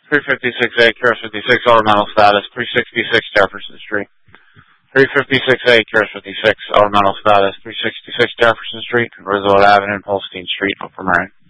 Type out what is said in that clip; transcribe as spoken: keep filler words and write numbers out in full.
three fifty-six A, Cures fifty-six, ornamental status, three sixty-six Jefferson Street. three fifty-six A, Cures fifty-six, ornamental status, three sixty-six Jefferson Street, Roosevelt Avenue, Holstein Street, Upper Murray.